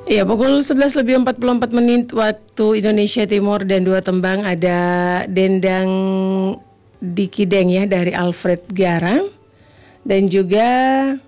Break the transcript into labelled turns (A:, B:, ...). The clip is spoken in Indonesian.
A: Iya, pukul 11:44 waktu Indonesia Timur dan dua tembang ada Dendang Dikideng ya dari Alfred Garang dan juga